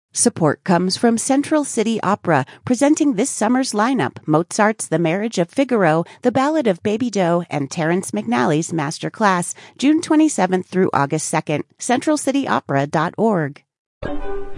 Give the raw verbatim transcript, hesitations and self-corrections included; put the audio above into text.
Support comes from Central City Opera, presenting this summer's lineup: Mozart's The Marriage of Figaro, The Ballad of Baby Doe, and Terrence McNally's Master Class, June twenty-seventh through August second. central city opera dot org.